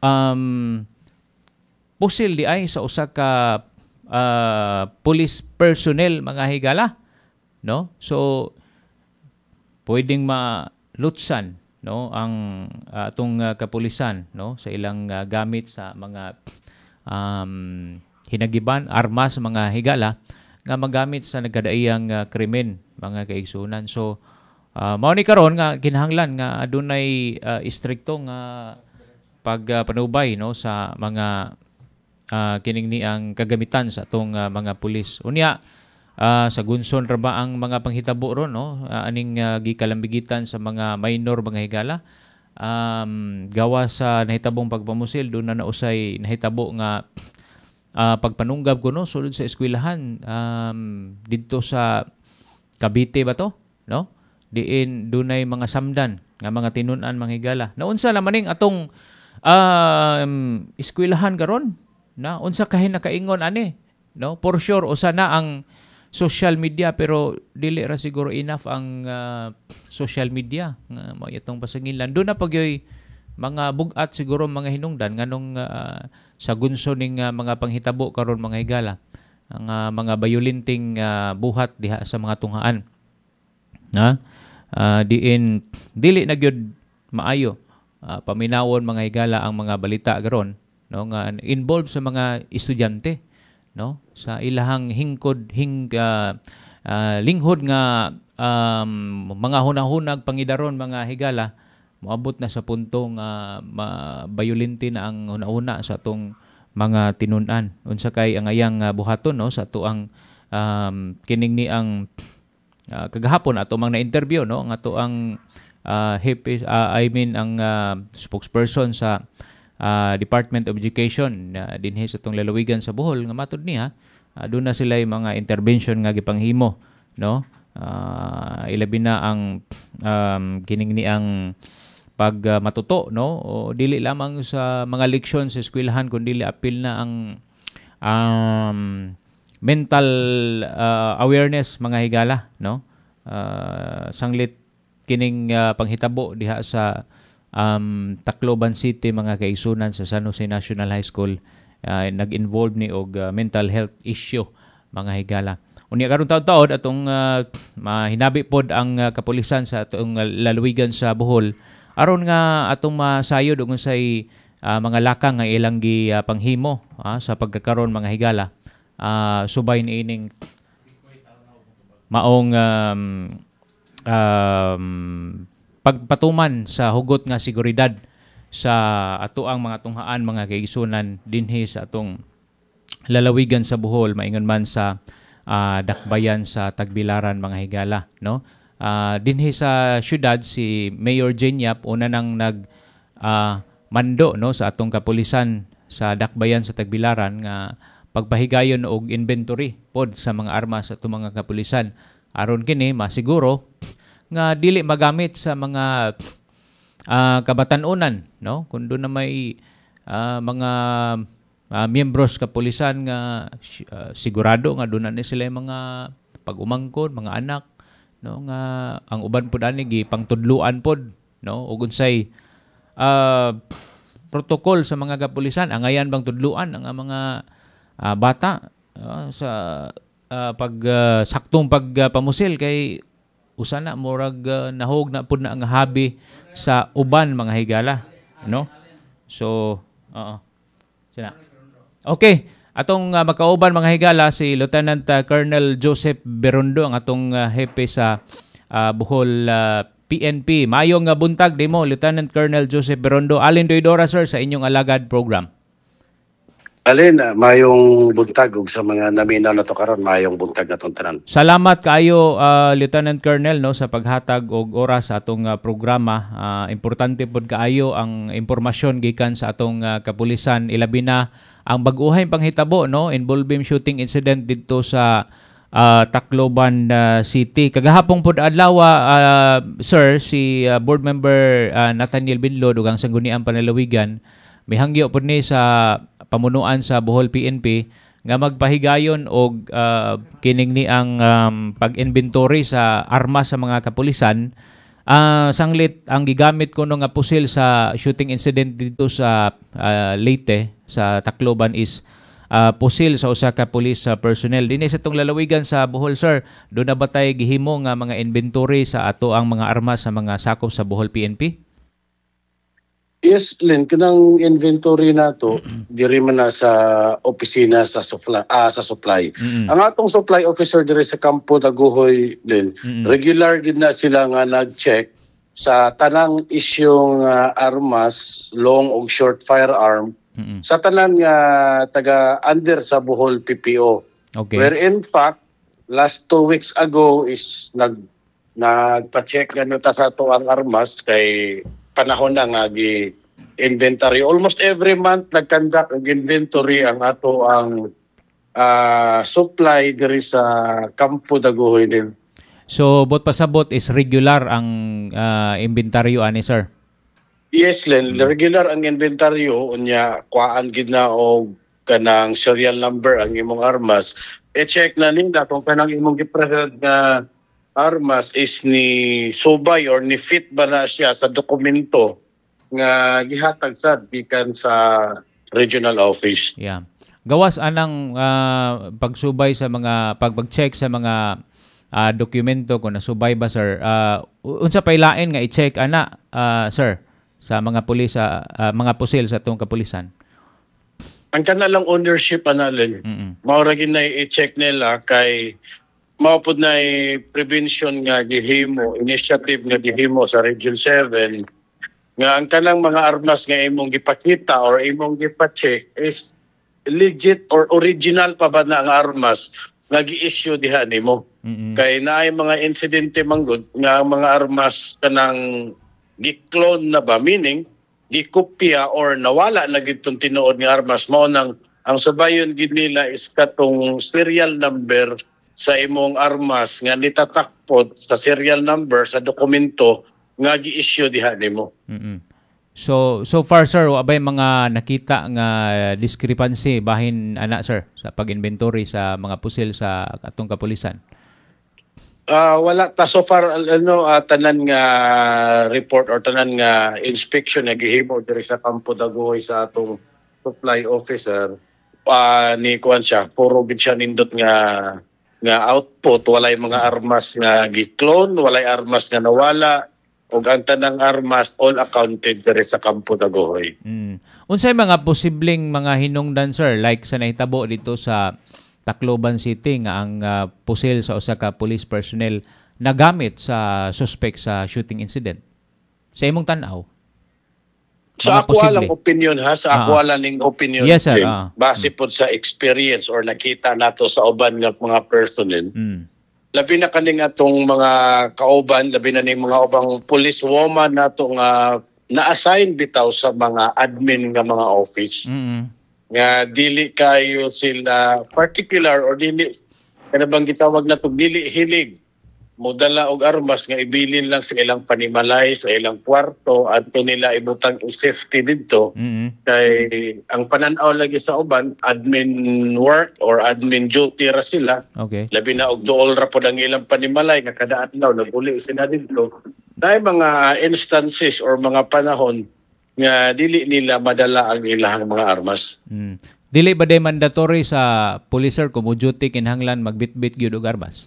um, pusil di ay sa usa ka police personnel mga higala, no? So pwedeng malutsan, no, ang atong kapulisan, no, sa ilang gamit sa mga hinagiban armas mga higala nga magamit sa nagkadaiyang krimen mga kaigsunan. So mao ni karon nga kinahanglan nga adunay istrikto nga pagpanubay, no, sa mga kining ni ang kagamitan sa atong mga pulis. Unya sa gunson ra ba ang mga panghitabo ron, no? Aning gikalambigitan sa mga minor mga higala. Gawa sa nahitabong pagpamusil doon na nausay nahitabo nga pagpanunggab kuno sulod sa eskwelahan didto sa Cavite ba to, no? Diin dunay mga samdan nga mga tinun-an mga higala. Naunsa lamaning atong eskwelahan karon? Na unsa kahin nakaingon ani, no? For sure usa na ang social media, pero dili ra siguro enough ang social media nga mao itong pasangilan. Doon na pagyoy mga bugat siguro mga hinungdan nganong sa gunso ning mga panghitabo karon mga higala, ang mga bayulinting buhat diha sa mga tunghaan. Diin dili na gyud maayo paminawon mga higala ang mga balita karon, no, nga involved sa mga estudyante, no, sa ilahang linghod nga mga hunahunag pangidaron mga higala, moabot na sa puntong bayulinti na ang hunahuna sa atong mga tinun-an. Unsa kay ang ayang buhaton, no, sa tuang kining ni ang kagahapon ato mang na-interview, no, ang ato ang ang spokesperson sa Department of Education dinhi sa itong lalawigan sa Bohol, nga matod niya doon na sila yung mga intervention nga gipanghimo, no? Ilabi na ang kining ni ang pagmatuto, no, o dili lamang sa mga leksyon sa eskwelahan kundi apil na ang mental awareness mga higala, no? Sanglit kining panghitabo diha sa Tacloban City mga kaigsunan sa San Jose National High School, nag-involve ni og mental health issue mga higala. Unya karon taud-taud atong mahinabi pod ang kapulisan sa atong lalawigan sa Bohol aron nga atong masayod og unsay mga lakang nga ilang panghimo sa pagkakaron mga higala, subay niining maong pagpatuman sa hugot nga seguridad sa atoang mga tunghaan mga kaigsunan dinhi sa atong lalawigan sa Bohol, maingon man sa dakbayan sa Tagbilaran mga higala, no? Dinhi sa syudad si Mayor Jenyap una nang mando, no, sa atong kapulisan sa dakbayan sa Tagbilaran nga pagpahigayon og inventory pod sa mga armas sa atong mga kapulisan aron kini masiguro nga dili magamit sa mga kabatan-unan, no, kundo na may mga miyembros kapulisan nga sigurado nga doon na sila mga pag-umangkon, mga anak, no, nga ang uban pod ani gipangtudluan pod, no, ug unsay protocol sa mga kapulisan angayan bang tudluan ang mga bata sa saktong pagpamusil kay usa na murag nahog na pud na ang habi sa uban mga higala, no? So sina. Okay, atong makauban mga higala si Lieutenant Colonel Joseph Berondo, ang atong hepe sa Bohol PNP. Mayong buntag dimo Lieutenant Colonel Joseph Berondo. Alin Doidora sir sa inyong alagad program. Alin, mayong buntag ug sa mga naminaw na to karon, mayong buntag natong tanan. Salamat kaayo Lieutenant Colonel, no, sa paghatag og oras sa atong programa. Importante pod kaayo ang impormasyon gikan sa atong kapulisan, ilabi na ang bag-uhay panghitabo, no, involving shooting incident dito sa Tacloban City. Kagahapon pod adlaw sir si board member Nathaniel Binlod ug ang sangguniang panalawigan mihangyo pod ni sa pamunuan sa Bohol PNP nga magpahigayon og kining ni ang pag-inventory sa armas sa mga kapulisan Sanglit ang gigamit ko nga pusil sa shooting incident dito sa Leyte sa Tacloban is pusil sa usa ka police personnel. Dinhi sa tong lalawigan sa Bohol, sir, do na ba tay gihimo nga mga inventory sa ato ang mga armas sa mga sakop sa Bohol PNP? Yes, Len, kanang inventory nato diri man na sa opisina sa supply. Ang atong supply officer diri sa Campo Daguhoy, Len, regular gid na sila nga nag-check sa tanang isyong armas, long ug short firearm sa tanan nga taga under sa Bohol PPO. Okay. Where in fact last 2 weeks ago is nagpa-check ganun ta sa ato ang armas kay panahon na nga inventory. Almost every month nag-conduct ang inventory ang ato ang supply diri sa Campo Daguhoy din. So, bot pasabot is regular ang inventaryo ani, sir? Yes, Len. Regular ang inventaryo. Unya, kuhaan gid na og kanang serial number ang imong armas. I-check na nila kung kanang imong gipresent nga armas is ni subay or ni fit ba na siya sa dokumento nga gihatag sad gikan sa regional office. Yeah. Gawas anang pagsubay sa mga pag-check sa mga dokumento kung nasubay ba, sir. Unsa pay lain nga i-check ana, sir, sa mga pulis mga pusil sa atong kapulisan? Ang kanalang ownership analin. Mao ra gid na i-check nila kay maupod na prevention nga gihimo, initiative nga gihimo sa Region 7 nga ang kanang mga armas nga imong gipakita or imong gipa-check is legit or original pa ba na ang armas nga gi-issue diha nimo. Kay naay mga insidente manggod nga mga armas kanang gi-clone na ba, meaning gikopya or nawala na gid tong tinuod nga armas, mao nang ang subayon gid nila is katong serial number sa imong armas nga nitatakpot sa serial number sa dokumento nga gi-issue diha nimo. So far, sir, wa bay mga nakita nga discrepancy bahin ana, sir, sa pag-inventory sa mga pusil sa atong kapulisan? Wala ta so far tanan nga report or tanan nga inspection nga gihimo diri sa Campo Daguhoy sa atong supply officer ni kuan siya puro gid siya nindot nga output, walay mga armas nga gi-clone, walay armas nga nawala, ug ang tanang armas all accounted diri sa Campo Daguhoy. Unsay mga posibleng mga hinungdan, sir, like sa nahitabo dito sa Tacloban City nga ang pusil sa usa ka police personnel nagamit sa suspect sa shooting incident? Sa imong tan-aw? Sa ako lang opinion sa ako lang opinion. Yes, sir. Base pod sa experience or nakita nato sa uban nga mga personnel. Labi na kaning atong mga kauban, labi na ning mga ubang police woman nato nga na-assign bitaw sa mga admin nga mga office. Nga dili kayo sila particular or dili kanabang gitawag na tong dili hilig modala og armas nga ibilin lang sa ilang panimalay sa ilang kwarto adto nila ibutang safety didto. Kay ang pananaw lagi sa uban admin work or admin duty ra sila. Okay. Labi na og duol ra pod ang ilang panimalay nga kada adlaw naguli sila didto. Dahil mga instances or mga panahon nga dili nila madala ang ilang mga armas. Dili ba day mandatory sa policer kung duty kinahanglan magbitbit gyud og armas?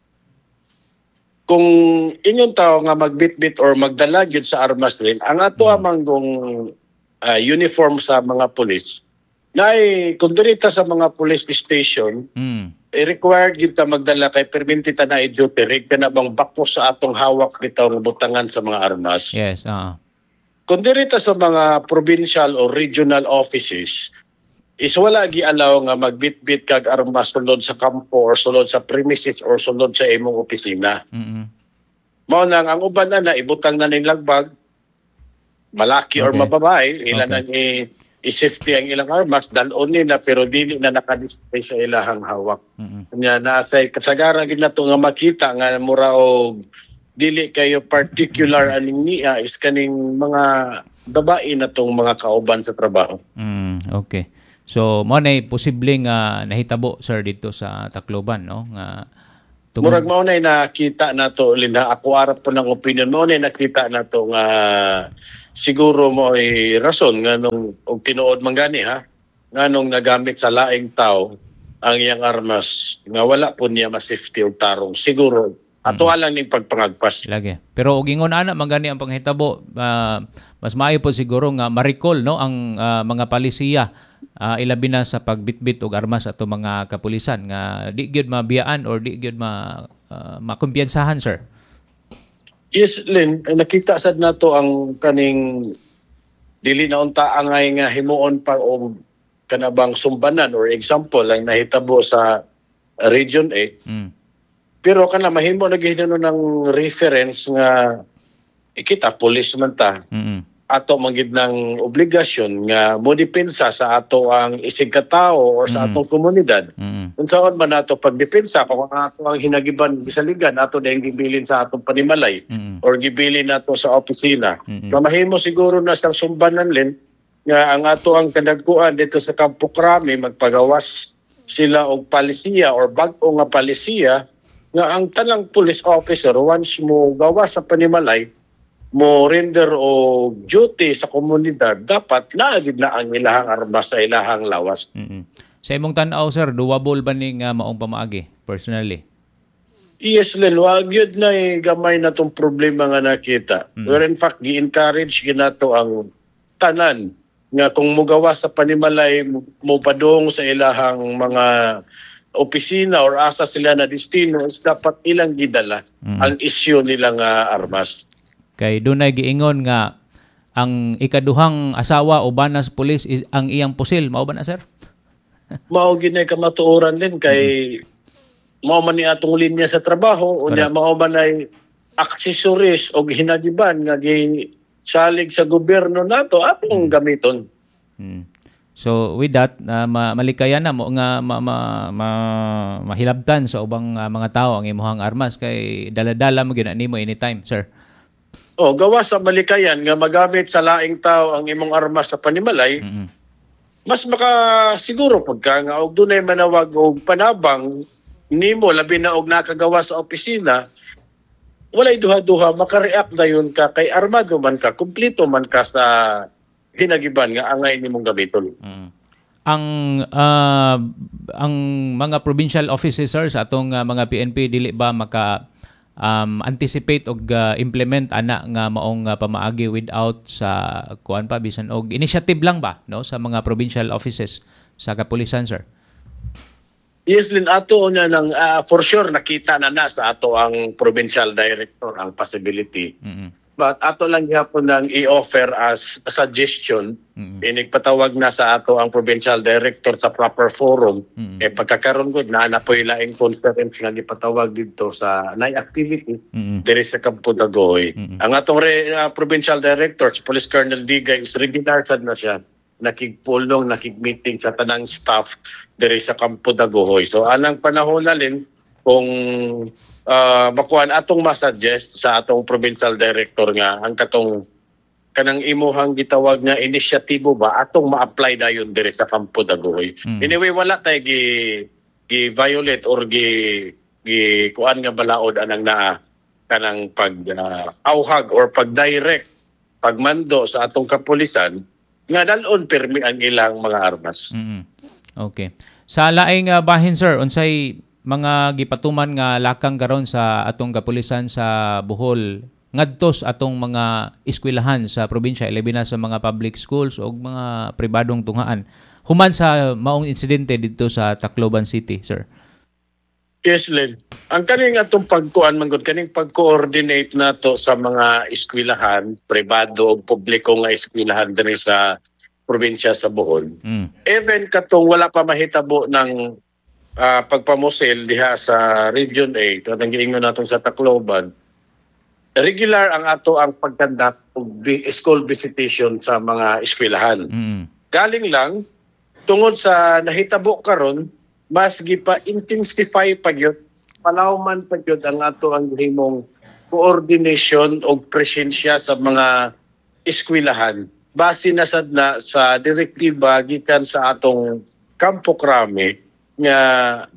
Kung inyon tao nga magbitbit or magdala gyud sa armas rin, ang ato amanggong uniform sa mga pulis, nay kung dirita sa mga police station, required gyud ta magdala kay perminti ta na i-duty rig kana bang bakos sa atong hawak bitaw nga butangan sa mga armas. Yes, Kung dirita sa mga provincial or regional offices, is wala gi-allow nga magbitbit kag armas sulod sa kampo or sulod sa premises or sulod sa imong opisina. Mao nang ang uban na ibutang na nilang bag, malaki or mababae, ilan na i-safety ang ilang armas, dalon nila pero dili na nakadisplay sa ilahang hawak. Kanya nasa kasagaran gid nato nga makita nga mura og dili kayo particular aning niya is kaning mga babae na tong mga kauban sa trabaho. Okay. So mo na posibleng nahitabo, sir, dito sa Tacloban, no, nga Murag mao nay nakita nato lina ako arap po ng opinion mo nay nakita nato nga siguro mo ay rason nga nung og tinuod man gani ha nganong nagamit sa laing tao ang iyang armas nga wala po niya ma-safety og tarong siguro ato lang ning pagpangagpas lagi. Pero og ingon ana man gani ang panghitabo, mas maayo po siguro nga ma-recall no ang mga palisiya ilabi na sa pagbitbit og armas ato mga kapulisan nga di gyud mabiyaan or di gyud makumpiyansahan, sir. Yes, Lynn, nakita sad nato ang kaning dili na unta angay nga himuon pa og kanabang sumbanan or example lang nahitabo sa Region 8. Pero kana mahimo na gihino ng reference nga kita police man ta. Ato manggid ng obligasyon nga mo depensa sa ato ang isig katao or sa atong komunidad. Unsaon man nato pagdepensa kung ato ang hinagiban bisaligan ato dayang gibilin sa atong panimalay or gibilin nato sa opisina. Mahimo siguro na sa sumbanan len nga ang ato ang kadagkuan dito sa Campo Crame magpagawas sila og palisiya or bag-o nga palisiya nga ang tanang police officer once mo gawas sa panimalay mo render o duty sa komunidad dapat naagid na ang ilahang armas sa ilahang lawas. Sa imong tan-aw, sir, doable ba ning maong pamaagi personally? Yes, Len, wag yun na gamay na tong problema nga nakita. Where in fact gi-encourage ginato ang tanan nga kung mugawas sa panimalay mo padong sa ilahang mga opisina or asa sila na destino is dapat ilang gidala ang isyu nila nga armas. Kay dunay giingon nga ang ikaduhang asawa o banas pulis ang iyang pusil, mao ba na, sir? Mao ginay kamatuoran din kay mao man ni atong linya sa trabaho unya mao man ay accessories o hinagiban nga salig sa gobyerno nato atong gamiton. So with that, malikayan na mo nga mahilabtan sa ubang mga tao ang imuhang armas kay dala-dala mo gyud nimo anytime, sir. Gawas sa malikayan nga magamit sa laing tao ang imong armas sa panimalay. Mas makasiguro pagka nga og dunay manawag og panabang nimo labi na og nakagawa sa opisina, walay duha-duha makareact dayon ka kay armado man ka, kumpleto man ka sa hinagiban nga angay nimong gamiton. Ang mga provincial offices, sir, sa atong mga PNP dili ba maka anticipate og implement ana nga maong pamaagi without sa kuan pa bisan og initiative lang ba no sa mga provincial offices sa kapulisan, sir? Yes, Lin, ato na nang for sure nakita na sa ato ang provincial director ang possibility. But ato lang gyapon nang i-offer as a suggestion. Inigpatawag na sa ato ang provincial director sa proper forum. Pagkakaroon ko na po ilaing conference nga gipatawag dito sa nay activity diri sa Campo Dagohoy. Ang atong provincial director, si Police Colonel Digay, is regular sad na siya. Nakigpulong, nakigmeeting sa tanang staff diri sa Campo Dagohoy. So anang panahon na rin kung makuan atong masuggest sa atong provincial director nga ang kanang imuhang gitawag nga inisyatibo ba atong ma-apply dayon dire sa Campo Dagohoy. Anyway, wala tay gi-violate or kuan nga balaod anang naa kanang pag-auhag or pag-direct pagmando sa atong kapulisan nga dalon permi ang ilang mga armas. Okay. Sa laing bahin, sir, unsay mga gipatuman nga lakang karon sa atong kapulisan sa Bohol ngadtos atong mga eskwelahan sa probinsya ilabi na sa mga public schools o mga pribadong tunghaan human sa maong insidente dito sa Tacloban City, sir? Yes, Len. Ang kaning atong pagkuan manggod kaning pag-coordinate nato sa mga eskwelahan, pribado o publiko nga eskwelahan diri sa probinsya sa Bohol. Even katong wala pa mahitabo ng pagpamusil diha sa Region 8, ang giingon natong sa Tacloban, regular ang ato ang pagkandak og school visitation sa mga eskwelahan. Galing lang tungod sa nahitabo karon, mas gipa-intensify pa gyud, palawman pa gyud ang ato ang himong coordination og presensya sa mga eskwelahan. Base na sad na sa direktiba gikan sa atong Campo Crame nga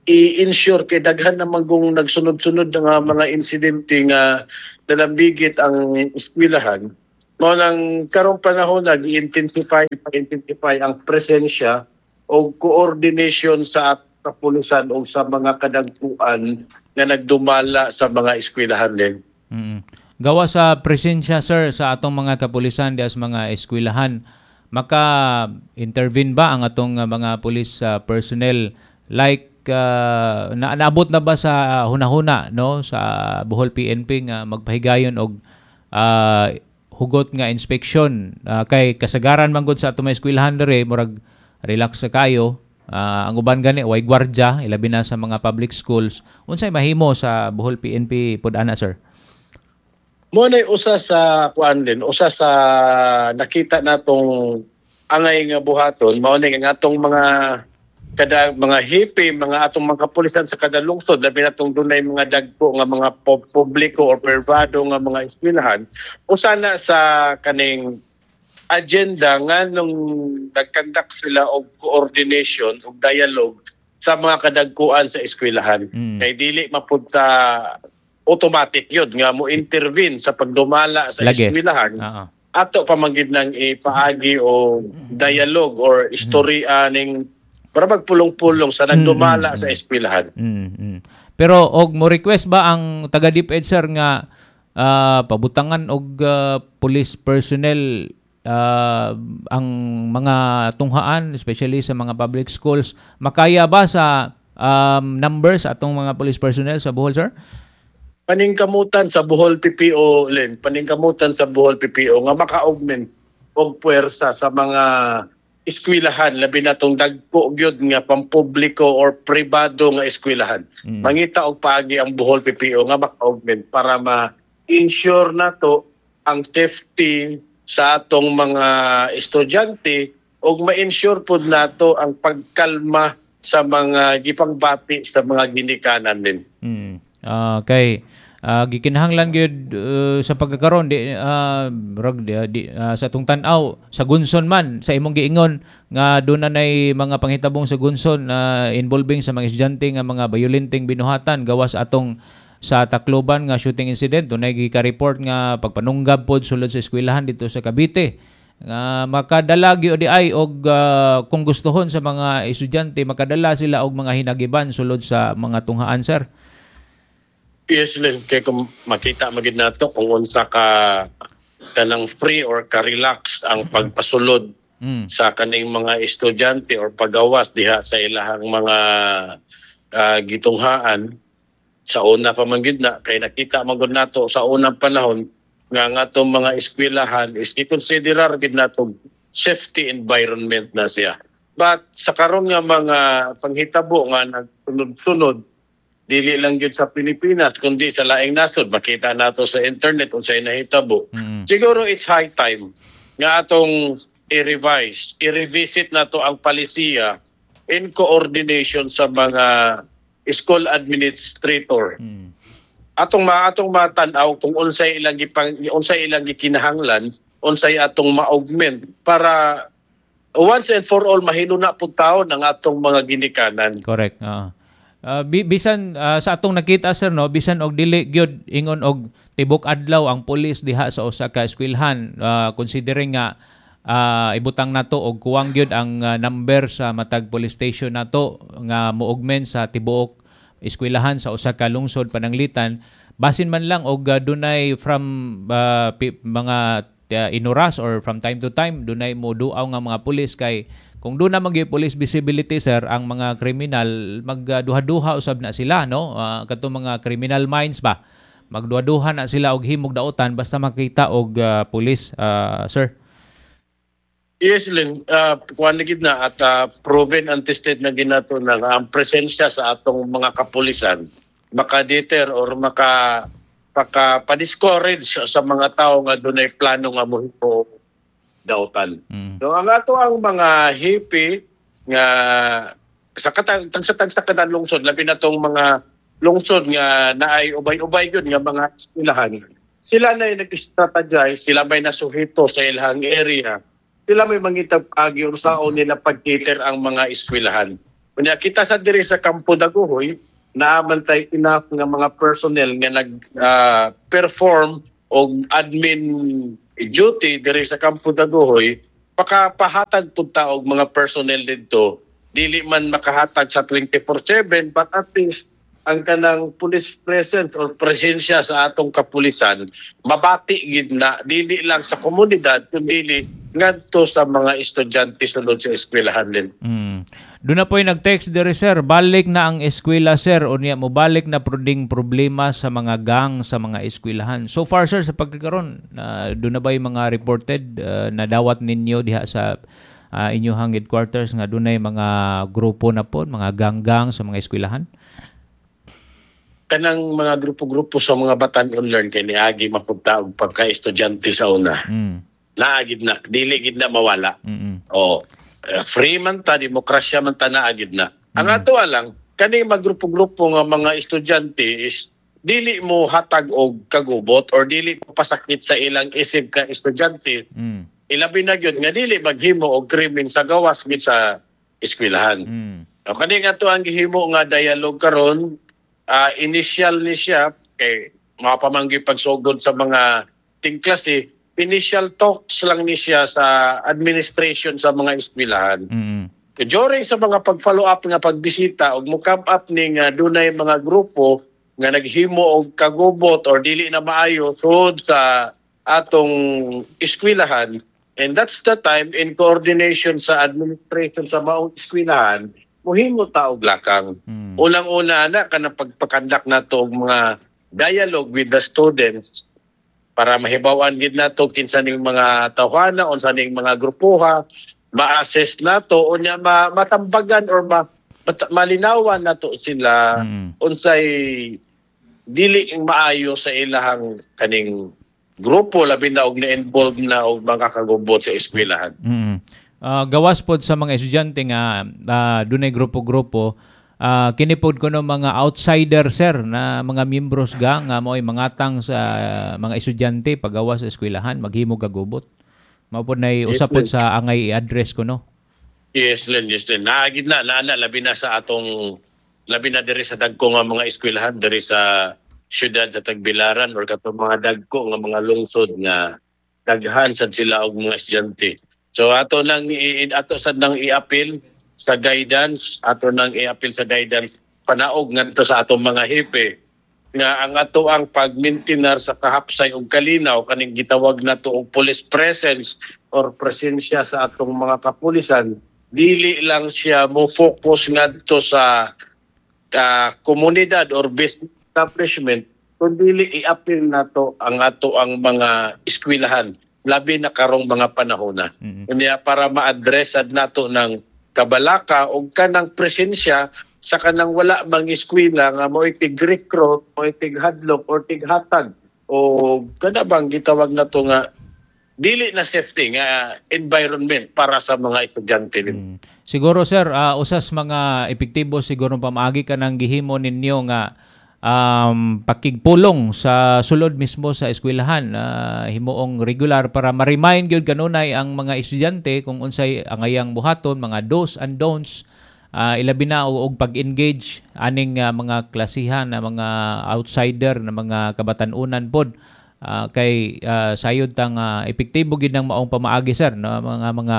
i-ensure kay daghan naman kung nagsunod-sunod nga mga insidente nga nalambigit ang eskwelahan. Mao nang karong panahon nag-intensify ang presensya o coordination sa kapulisan o sa mga kadagpuan nga nagdumala sa mga eskwelahan din. Gawa sa presensya, sir, sa atong mga kapulisan dias mga eskwelahan, maka-intervene ba ang atong mga police personnel like naabot na ba sa hunahuna no sa Bohol PNP nga magpahigayon og hugot nga inspeksyon kay kasagaran man gud sa atong mga eskwelahan dere murag relax sa kayo. Ang uban gani way gwardiya ilabi na sa mga public schools. Unsay mahimo sa Bohol PNP pud ana, sir? Mo na usa sa kuan din, usa sa nakita natong angay nga buhaton, mao ni nga atong mga hipi, mga atong mga kapulisan sa kada lungsod, labi na itong dunay mga dagko nga mga publiko or privado nga mga eskwelahan, usa na sa kaning agenda nga nung nagkandak sila og coordination og dialogue sa mga kadagkuan sa eskwelahan. Kay dili mapud sa automatic yun nga mo intervene sa pagdumala sa eskwelahan. Ato pamanggid ng ipaagi o dialogue or istorya ning para magpulong-pulong sa nagdumala sa eskwelahan. Pero og mo request ba ang taga DepEd, sir, nga pabutangan og police personnel ang mga tunghaan especially sa mga public schools, makaya ba sa numbers atong mga police personnel sa Bohol, sir? Paningkamutan sa Bohol PPO, Len, paningkamutan sa Bohol PPO nga maka-augment og puwersa sa mga eskwelahan, labi na itong dagko gyud nga pampubliko or pribado nga eskwelahan. Mangita og paagi ang Bohol PPO nga maka-augment para ma-ensure nato ang safety sa atong mga estudyante og ma-ensure pud nato ang pagkalma sa mga gipangbati sa mga ginikanan din. Okay. Gikinahanglan gyud sa pagkakaron sa atong tan-aw sa Gunson man sa imong giingon nga doon na nay mga panghitabong sa Gunson involving sa mga estudyante nga mga violenteng binuhatan gawas atong sa Tacloban nga shooting incident. Doon ay gika-report nga pagpanunggab pod sulod sa eskwelahan dito sa Cavite. Makadala gyud ay og kung gustohon sa mga estudyante makadala sila og mga hinagiban sulod sa mga tunghaan, sir. Yes, Len, kaya kung makita magid nato kung unsa ka kanang free or ka-relax ang pagpasulod sa kaning mga estudyante or pagawas diha sa ilahang mga gitunghaan. Sa una pa man gid na kay nakita magud nato sa unang panahon nga atong mga eskwelahan is i-considerar gid nato safety environment na siya. But sa karon nga mga panghitabo nga nagsunod-sunod dili lang gyud sa Pilipinas kundi sa laing nasod, makita nato sa internet unsay nahitabo. Siguro it's high time nga atong i-revisit nato ang palisiya in coordination sa mga school administrator. Atong matan-aw kung unsay ilang gikinahanglan, unsay atong ma-augment para once and for all mahinuna pud taon ang atong mga ginikanan. Correct. Bisan sa atong nakita, sir, no, bisan og dili gyud ingon og tibok adlaw ang pulis diha sa usa ka eskwelahan, considering nga ibutang nato og kuwang gyud ang number sa matag police station nato nga mo-augment sa tibuok eskwelahan sa usa ka lungsod pananglitan, basin man lang og dunay from mga inuras or from time to time dunay moduaw nga mga pulis kay kung doon na mag-police visibility, sir, ang mga kriminal magduha-duha usab na sila, no? Kato mga criminal minds ba? Magduha-duha na sila og himog daotan basta makita og police, sir. Yes, Lynn. Kuwan na gid na at proven and tested na ginato na ang presensya sa atong mga kapulisan maka-deter or maka-discourage sa mga tao nga dunay plano nga mohimo daotan. So ang ato ang mga hipi nga sa katang lungsod, labi na tong mga lungsod nga naay ubay-ubay gyud nga mga eskwelahan. Sila na nag-strategize, sila may nasuhito sa ilang area. Sila may mangitag agi or saon nila pag-cater ang mga eskwelahan. Kunya kita sa diri sa Campo Daguhoy, naamantay enough nga mga personnel nga nag-perform og admin duty diri sa Campo Daguhoy, pakapahatag pud ta og mga personnel didto. Dili man makahatag sa 24/7, but at least ang kanang police presence or presensya sa atong kapulisan mabati gid na dili lang sa komunidad kundi ngadto sa mga estudyante sulod sa eskwelahan din. Doon na po yung nag-text diri sir, balik na ang eskwela sir, o niya mo balik na proding problema sa mga gang sa mga eskwelahan. So far sir, sa pagkakaroon, doon na ba yung mga reported na dawat ninyo diha sa inyong headquarters nga doon na yung mga grupo na po, mga gang-gang sa mga eskwelahan? Kanang mga grupo-grupo sa mga batan-on learn kay niagi mapunta og pagka-estudyante sa una. Naagid na, dili gid na mawala. Free man ta, demokrasya man ta, naagid na. Ang ato lang, kaning magrupo-grupo nga mga estudyante is dili mo hatag og kagubot or dili mo pasakit sa ilang isip ka estudyante. Ilabi na gyud nga dili maghimo og krimen sa gawas gid sa eskwelahan. Kaning ato ang gihimo nga dialogue karon, initial ni siya kay mapamanggi pagsugod sa mga tingklase, initial talks lang ni siya sa administration sa mga eskwelahan. During sa mga pag-follow up nga pagbisita og mo come up ning dunay mga grupo nga naghimo og kagubot or dili na maayo sud sa atong eskwelahan, and that's the time in coordination sa administration sa maong eskwelahan muhimo ta og lakang. Unang-una na kanang pagpakandak nato og mga dialogue with the students para mahibaw-an gid nato kinsa ning mga tawhana, unsa ning mga grupuha, ma-assess nato unya matambagan or malinawan nato sila unsay dili maayo sa ilahang kaning grupo labi na og na-involved na og mga kagubot sa eskwelahan. Gawas pod sa mga estudyante nga dunay grupo-grupo, kini pod kuno mga outsider sir na mga miyembros gang nga mo'y mangatang sa mga estudyante pagawas sa eskwelahan maghimo kagubot. Mao pod nay usap pod sa angay i-address kuno. Yes, Len. Naagid na labi na sa atong labi na diri sa dagko nga mga eskwelahan diri sa syudad sa Tagbilaran or katong mga dagko nga mga lungsod nga daghan sad sila og mga estudyante. So ato sad nang i-appeal sa guidance, panaog ngadto sa atong mga hepe nga ang ato ang pag-maintain sa kahapsay og kalinaw kaning gitawag nato og police presence or presensya sa atong mga kapulisan, dili lang siya mo focus ngadto sa komunidad or business establishment, kundi i-appeal nato ang ato ang mga eskwelahan labi na karong mga panahon na. Kanya para ma-address nato ng kabalaka o kanang presensya sa kanang wala mang eskwela nga mo tig-recruit, mo tig-hadlok or tig-hatag o kada bang gitawag na to nga dili na safety nga environment para sa mga estudyante. Siguro sir, usas mga epektibo siguro pamaagi ka ng gihimo ninyo nga pakigpulong sa sulod mismo sa eskwelahan, himuong regular para ma-remind gyud kanunay ang mga estudyante kung unsay angayang buhaton, mga do's and don'ts, ilabi na og pag-engage aning mga klasihan na mga outsider na mga kabatan-unan pod, kay sayod tang epektibo gid nang maong pamaagi sir no mga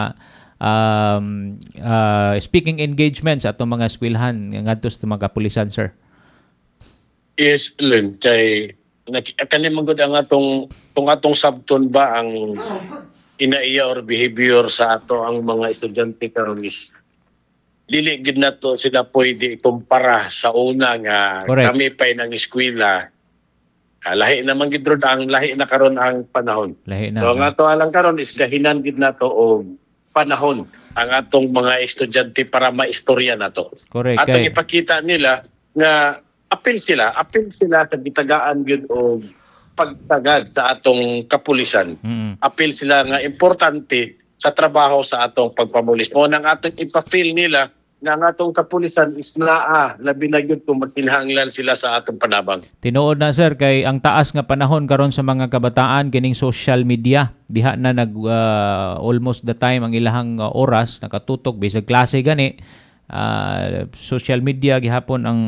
speaking engagements atong mga eskwelahan ngadto sa mga kapulisan sir. Yes, Len, kay kanin manggod ang atong sabton ba ang inaiya or behavior sa ato ang mga estudyante karon is dili gid nato sila pwede ikumpara sa una nga correct. Kami pa ng eskwela. Lahi naman gid ang lahi na karon ang panahon. Lahi na. So nga to alang karon is gahinan gid nato og panahon ang atong mga estudyante para maistorya nato. Correct. Atong ipakita nila nga apil sila sa gitagaan gyud og pagtagad sa atong kapulisan. Apil sila nga importante sa trabaho sa atong pagpamulis. Mo nang atong ipa-feel nila nga ang atong kapulisan is labi na gyud kung magkinahanglan sila sa atong panabang. Tinuod na sir kay ang taas nga panahon karon sa mga kabataan kining social media, diha na almost the time ang ilahang oras nakatutok bisag klase gani. social media gihapon ang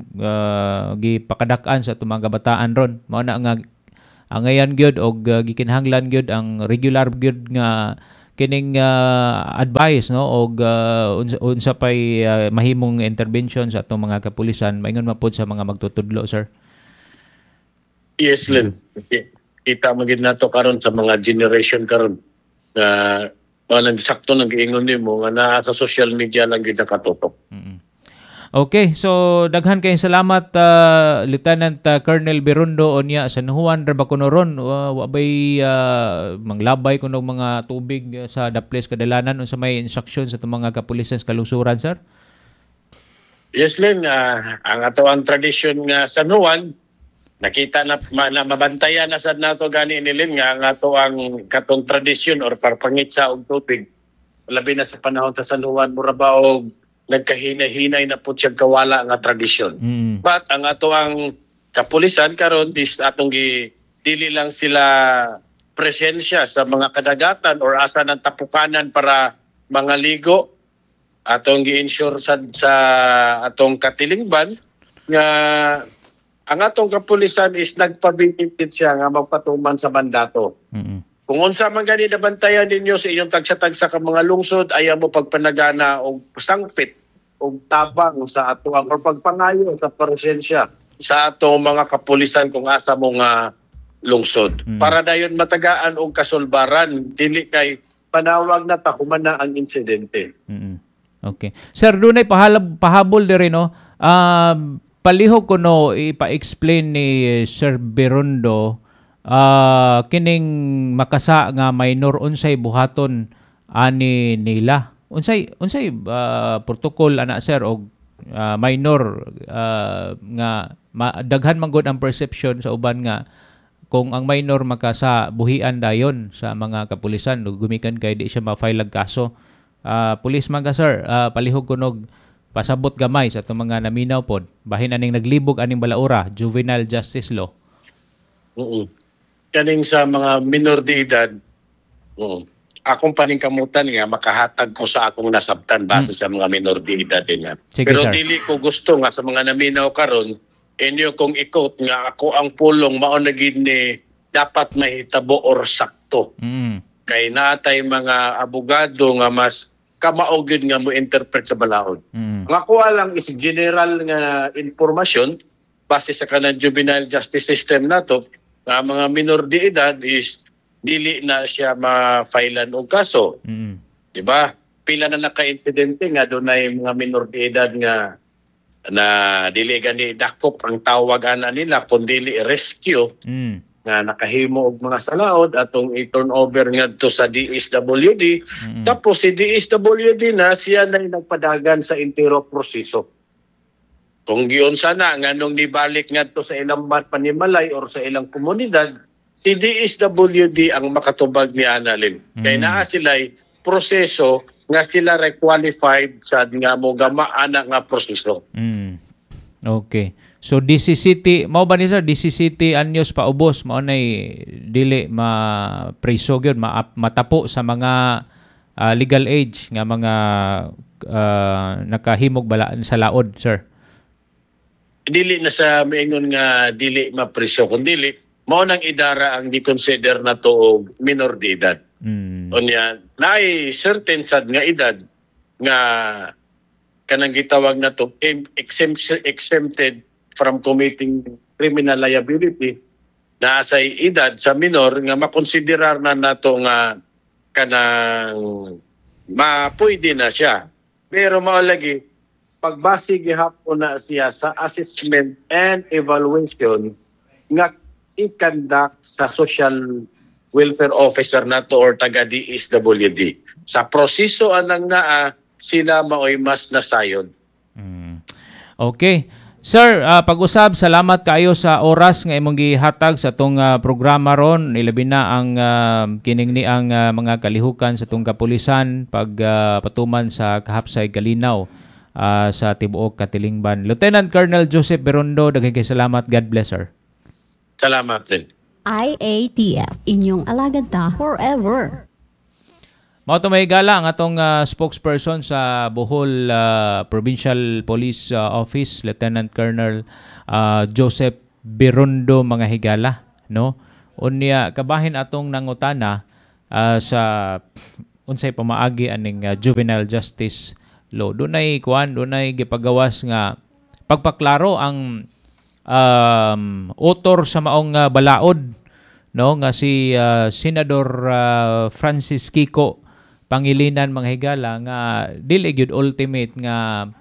gipakadak-an sa itong mga kabataan ron. Mao na nga angayan gyud og gikinahanglan gyud ang regular gyud nga kining advice no og unsa pay mahimong intervention sa atong mga kapulisan maingon mapud sa mga magtutudlo, sir. Yes, Len. Kita mo gid nato karon sa mga generation karon na walang sakto nang giingon nimo nga naa sa social media lang gid nakatutok. Okay, so daghan kayong salamat Lieutenant Colonel Berundo onya San Juan Rabaconoron. Wabay manglabay kuno mga tubig sa Daples Kadalanan unsa may instruction sa itong mga kapulisan sa kalusuran, sir? Yes, Len. Ang ato ang tradisyon nga San Juan nakita na mabantayan na sad nato gani nilin nga ang ato ang katong tradisyon or parpangitsa og tubig. Labi na sa panahon sa San Juan mura ba og nagkahinay-hinay na po siyang kawala nga tradisyon. But ang ato ang kapulisan karon is atong dili lang sila presensya sa mga kadagatan or asa ng tapukanan para mga ligo. Atong gi-ensure sa atong katilingban nga ang atong kapulisan is nagpabilitit siya nga magpatuman sa mandato. Kung unsa man gani nabantayan ninyo sa inyong tagsa-tagsa ka mga lungsod, ayaw mo pagpanagana o sangpit o tabang sa ato or pagpangayo sa presensya sa ato mga kapulisan kung asa mo nga lungsod. Para dayon matagaan og kasulbaran, dili kay panawag na tahuman na ang insidente. Okay. Sir, dunay pahabol diri no. Palihog ko no ipa-explain ni Sir Berundo kining makasa nga minor unsay buhaton ani nila. Unsay protocol ana, sir, og minor nga daghan man gud ang perception sa uban nga kung ang minor makasa buhian dayon sa mga kapulisan gumikan kay di siya ma-file og kaso. Police man ka, sir, palihog kunog pasabot gamay sa itong mga naminaw pod bahin aning naglibog aning balaura juvenile justice law. Kaning sa mga minor de edad, akong paningkamutan nga makahatag ko sa akong nasabtan base sa mga minor de edad nga. Sige, pero sir, dili ko gusto nga sa mga naminaw karon inyo kong ikot nga ako ang pulong mao na gid ni dapat mahitabo or sakto. Kay natay mga abogado nga mas kamao gyud nga mo interpret sa balaod. Nga kuha lang is general nga informasyon base sa kanang juvenile justice system nato nga mga minor de edad is dili na siya ma-filean og kaso. Di ba? Pila na naka-insidente nga dunay mga minor de edad nga na dili gani dakop ang tawag ana nila kundi rescue nga nakahimo og mga salaod atong i-turnover ngadto sa DSWD. Tapos si DSWD na siya na nagpadagan sa intero proseso. Kung giyon sana nganong nibalik ngadto sa ilang panimalay or sa ilang komunidad, si DSWD ang makatubag ni Analin. Kay naa sila'y proseso nga sila requalified sa nga mo gamaana nga proseso. Okay. So DCCT, mao ba ni sir, DCCT anyos paubos mao nay dili ma-preso gyud matapo sa mga legal age nga mga nakahimog balaan sa laod, sir. Dili na sa maingon nga dili ma-preso kundi mao nang idara ang gi-consider na to minor de edad. Unya naay certain sad nga edad nga kanang gitawag na to exempted from committing criminal liability na sa edad sa minor nga makonsiderar na nato nga kanang mapwede na siya. Pero mao lagi pagbase gihapon na siya sa assessment and evaluation nga i-conduct sa social welfare officer nato or taga DSWD. Sa proseso anang naa sila maoy mas nasayon. Okay. Sir, pag-usab, salamat kaayo sa oras nga imong gihatag sa tong programa ron. Ilabi na ang kining ni ang mga kalihukan sa tong kapulisan pagpatuman sa kahapsay kalinaw sa tibuok Katilingban. Lieutenant Colonel Joseph Berundo, daghang kay salamat. God bless, sir. Salamat din. IATF, inyong alagad ta forever. Mao to may gala ang atong spokesperson sa Bohol Provincial Police Office, Lieutenant Colonel Joseph Birundo mga higala, no? Unya kabahin atong nangutana sa unsay pamaagi aning juvenile justice law. Dunay gipagawas nga pagpaklaro ang author sa maong balaod, no, nga si Senador Francis Kiko Pangilinan mga higala, nga dili gyud ultimate nga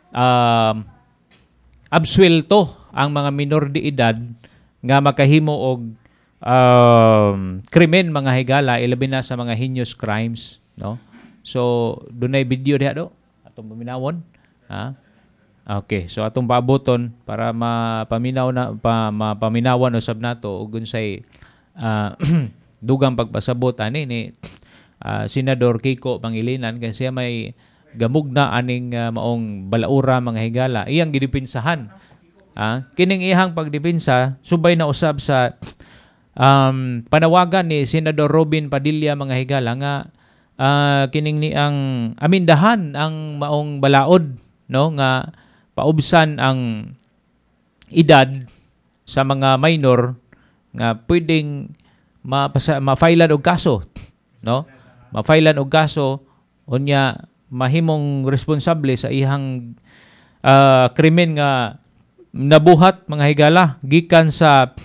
absuelto ang mga minor de edad nga makahimo og krimen mga higala, ilabi na sa mga heinous crimes, no? So dunay video diha do atong paminawon, ha? Okay, so atong paaboton para mapaminawan usab nato ug unsay dugang pagpasabot ani ni Senador Kiko Pangilinan, kasi siya may gamugna aning maong balaura mga higala. Iyang gidipinsahan. Kining iyang pagdipinsa subay na usab sa panawagan ni Senador Robin Padilla mga higala nga kining ni ang amindahan ang maong balaod, no, nga paubsan ang edad sa mga minor nga pwedeng ma-filean og kaso, no? Ma-filean og kaso unya mahimong responsable sa ihang krimen nga nabuhat mga higala gikan sa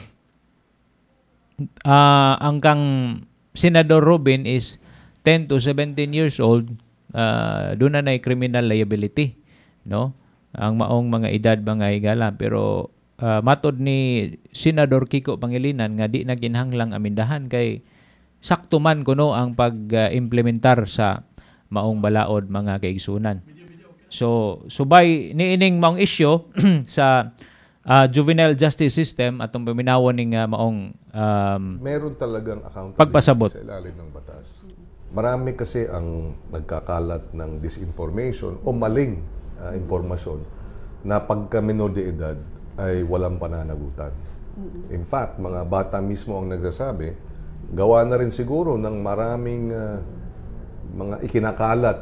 ang kang Senador Robin is 10 to 17 years old, doon na criminal liability, no? Ang maong mga edad mga higala. Pero matod ni Senador Kiko Pangilinan nga di na ginhanglang amindahan kay sakto man kuno ang pag-implementar sa maong balaod mga kaigsunan. So subay niining maong issue sa juvenile justice system atong paminawon ning maong meron talagang accountability pagpasabot sa ilalim ng batas. Marami kasi ang nagkakalat ng disinformation o maling impormasyon na pagka minor de edad ay walang pananagutan. In fact, mga bata mismo ang nagsasabi, gawa na rin siguro ng maraming mga ikinakalat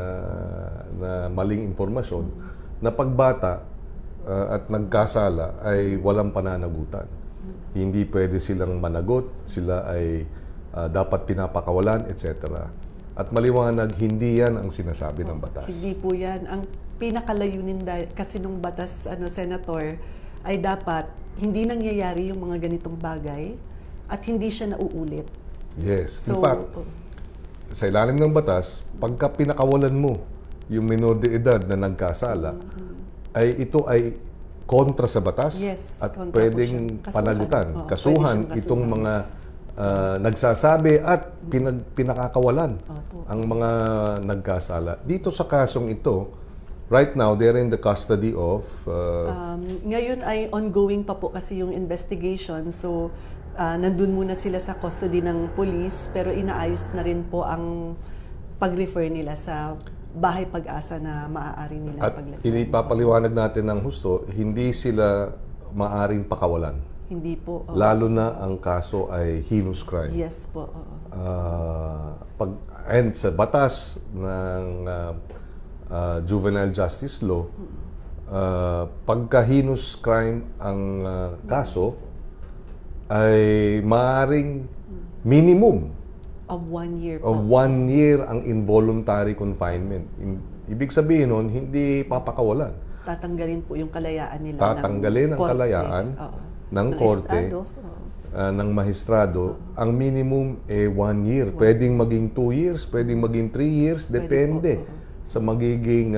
na maling impormasyon na pagbata at nagkasala ay walang pananagutan. Hindi pwede silang managot, sila ay dapat pinapakawalan, etc. At maliwanag, hindi yan ang sinasabi ng batas. Hindi po yan. Ang pinakalayunin kasi ng batas, Senator, ay dapat hindi nangyayari yung mga ganitong bagay at hindi siya nauulit. Yes. So, in fact, sa ilalim ng batas, pagka pinakawalan mo yung minor de edad na nagkasala, ay ito ay kontra sa batas, yes, at pwedeng panagutan. Kasuhan itong mga nagsasabi at pinakakawalan ang mga nagkasala. Dito sa kasong ito, right now, they're in the custody of... ngayon ay ongoing pa po kasi yung investigation. So, nandun muna sila sa custody ng police, pero inaayos na rin po ang pag-refer nila sa bahay pag-asa na maaari nila paglatnan. At inipapaliwanag natin ng husto, hindi sila maaring pakawalan. Hindi po. Lalo na ang kaso ay heinous crime. Yes po. And sa batas ng juvenile justice law, pagka heinous crime ang kaso, ay maaaring minimum of 1 year po. Of 1 year ang involuntary confinement. Ibig sabihin nun, hindi papakawalan. Tatanggalin po yung kalayaan nila. Tatanggalin ang kalayaan ng korte, ng mahistrado. Ang minimum 1 year. Pwedeng maging 2 years, pwedeng maging 3 years, depende sa magiging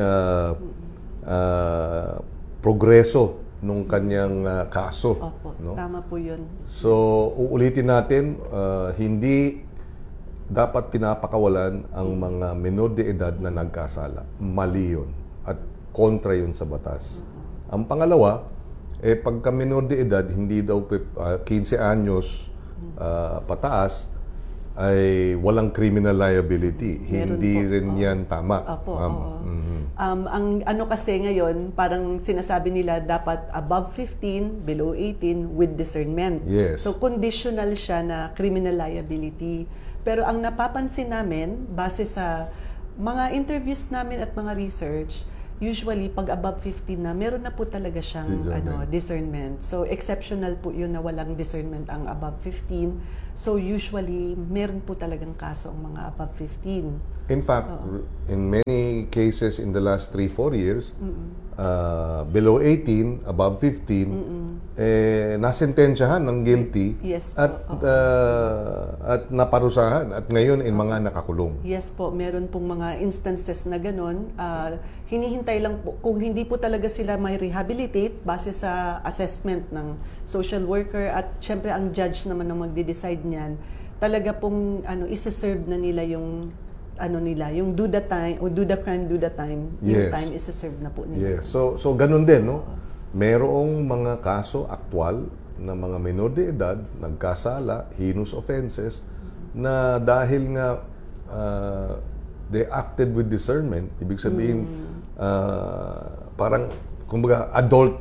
progreso nung kanyang kaso. Opo, no? Tama po yun. So, uulitin natin, hindi dapat pinapakawalan ang mga menor de edad na nagkasala. Mali yun. At kontra yun sa batas. Ang pangalawa, pagka menor de edad, hindi daw 15 anyos pataas, ay walang criminal liability. Meron hindi po. rin yan tama. Opo, ang ano kasi ngayon, parang sinasabi nila dapat above 15, below 18, with discernment. Yes. So conditional siya na criminal liability. Pero ang napapansin namin, base sa mga interviews namin at mga research, usually pag above 15 na, meron na po talaga siyang discernment. So exceptional po yun na walang discernment ang above 15. So usually meron po talagang kaso ang mga above 15. In fact, in many cases in the last 3-4 years, below 18, above 15, nasentensyahan ng guilty Yes at naparusahan at ngayon in mga nakakulong. Yes po, meron pong mga instances na ganun. Hinihintay lang po, kung hindi po talaga sila may rehabilitate base sa assessment ng social worker at syempre ang judge naman na magde-decide niyan, talaga pong isa-serve na nila yung yung do the time o do the crime, do the time, yung time isa-serve na po nila. Yes. So ganun din, no? Merong mga kaso aktwal na mga menor de edad nagkasala, heinous offenses, na dahil nga they acted with discernment, ibig sabihin parang kumbaga adult,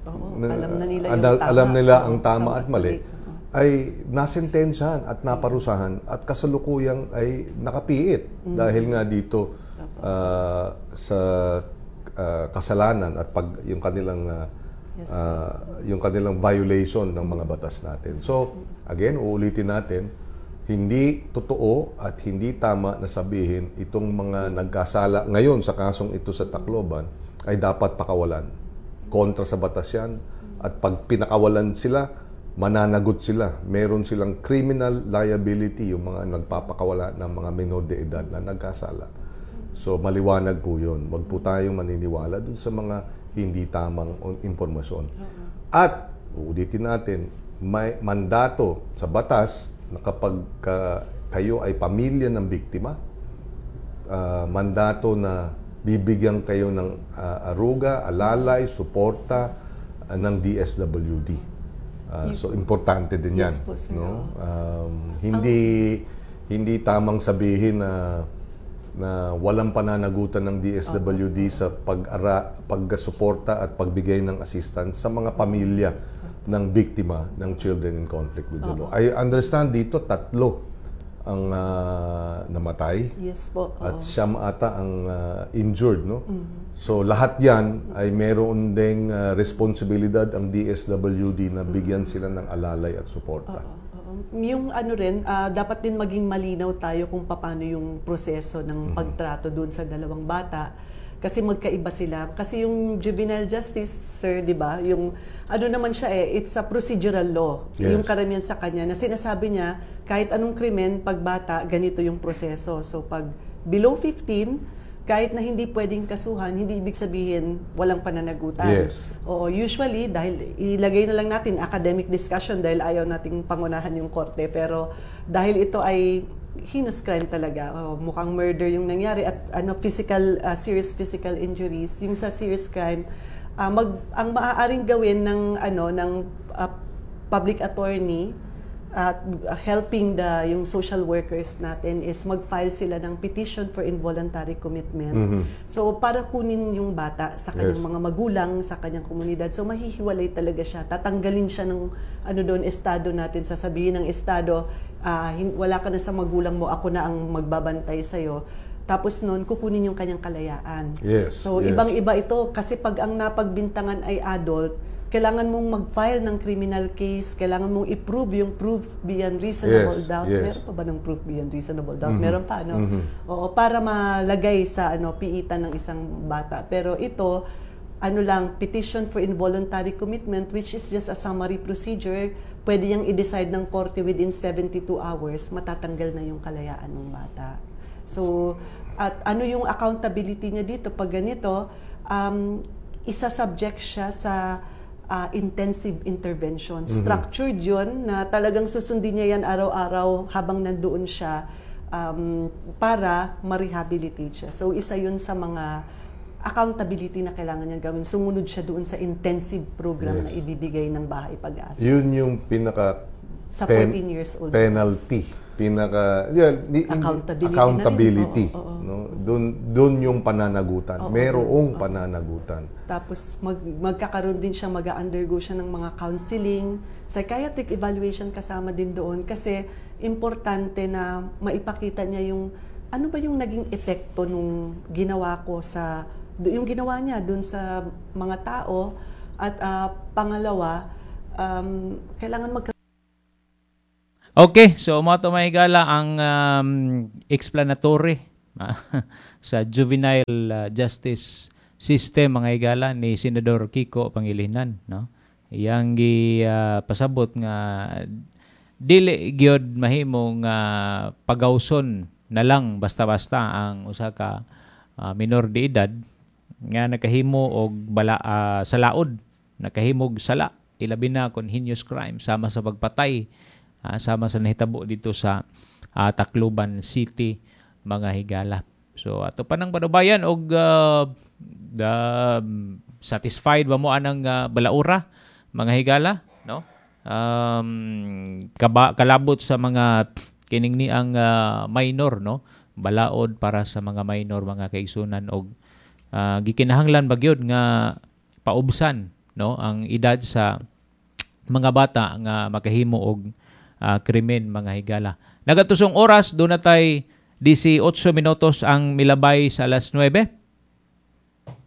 alam nila ang tama at mali, ay nasentensyahan at naparusahan at kasalukuyang ay nakapiit dahil nga dito sa kasalanan at yung kanilang violation ng mga batas natin. So, again, uulitin natin, hindi totoo at hindi tama na sabihin itong mga nagkasala ngayon sa kasong ito sa Tacloban ay dapat pakawalan. Kontra sa batas yan. At pag pinakawalan sila, mananagot sila. Meron silang criminal liability yung mga nagpapakawala ng mga menor de edad na nagkasala. So, maliwanag po yun. Huwag po tayong maniniwala dun sa mga hindi tamang impormasyon. At, uulitin natin, may mandato sa batas na kapag kayo ay pamilya ng biktima, mandato na bibigyan kayo ng aruga, alalay, suporta ng DSWD. So importante din 'yan, yes, po, no? Hindi tamang sabihin na walang pananagutan ng DSWD sa pagsuporta at pagbigay ng assistance sa mga pamilya ng biktima ng children in conflict with the law. I understand dito 3 ang namatay. Yes po. At siyam ata ang injured, no? So lahat 'yan ay meron ding responsibilidad ang DSWD na bigyan sila ng alalay at suporta. Yung dapat din maging malinaw tayo kung paano yung proseso ng pagtrato doon sa dalawang bata. Kasi magkaiba sila. Kasi yung juvenile justice, sir, di ba? Yung naman siya it's a procedural law. Yes. Yung karamihan sa kanya na sinasabi niya, kahit anong krimen, pag bata, ganito yung proseso. So pag below 15, kahit na hindi pwedeng kasuhan, hindi ibig sabihin walang pananagutan. Yes. Oo, usually, dahil ilagay na lang natin academic discussion dahil ayaw nating pangunahan yung korte. Pero dahil ito ay heinous crime talaga. Mukhang murder yung nangyari at serious physical injuries. Yung sa serious crime, ang maaaring gawin ng public attorney at helping yung social workers natin is mag-file sila ng petition for involuntary commitment. So para kunin yung bata sa kanyang mga magulang, sa kanyang komunidad. So mahihiwalay talaga siya. Tatanggalin siya ng estado natin. Sasabihin ng estado, wala ka na sa magulang mo, ako na ang magbabantay sa'yo. Tapos noon, kukunin yung kanyang kalayaan. Yes, so ibang-iba ito kasi pag ang napagbintangan ay adult, kailangan mong mag-file ng criminal case, kailangan mong i-prove yung proof beyond reasonable doubt. Yes. Meron pa ba ng proof beyond reasonable doubt? Meron pa, no? Oo, para malagay sa piitan ng isang bata. Pero ito, petition for involuntary commitment, which is just a summary procedure, pwede niyang i-decide ng korte within 72 hours, matatanggal na yung kalayaan ng bata. So, at yung accountability niya dito pag ganito, isa-subject siya sa intensive intervention. Structured yun na talagang susundin niya yan araw-araw habang nandoon siya para ma-rehabilitate siya. So isa yun sa mga accountability na kailangan niya gawin. Sumunod siya doon sa intensive program na ibibigay ng Bahay Pag-asa. Yun yung pinaka sa 14 years old. penalty Accountability na rin. Oo. No? Doon yung pananagutan. Merong pananagutan. Tapos magkakaroon din siya, mag-undergo siya ng mga counseling, psychiatric evaluation kasama din doon kasi importante na maipakita niya yung ano ba yung naging epekto nung ginawa ko yung ginawa niya doon sa mga tao at pangalawa, kailangan Okay, so mga mahigala ang explanatory sa juvenile justice system mga higala ni Senador Kiko Pangilinan, no? Iyang pasabot nga dili gyud mahimong pagawson na lang basta-basta ang usa ka minor de edad nga nakahimo og salaod, nakahimog sala, ilabi na kung heinous crime sama sa pagpatay, sama sa nahitabo dito sa Tacloban City mga higala. So ato pa nang panubayan og satisfied ba mo anang balaura mga higala, no? Kalabot sa mga kining ni ang minor, no? Balaod para sa mga minor mga kaigsunan og gikinahanglan ba gyud nga paubsan, no, ang edad sa mga bata nga makahimo og krimen mga higala. Nagatusong oras do natay 18 minutos ang milabay sa alas 9.